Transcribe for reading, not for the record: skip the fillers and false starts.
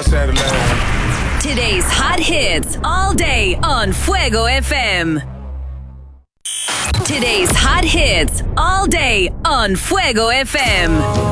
hacerle. Today's hot hits all day on Fuego FM. Today's hot hits all day on Fuego FM.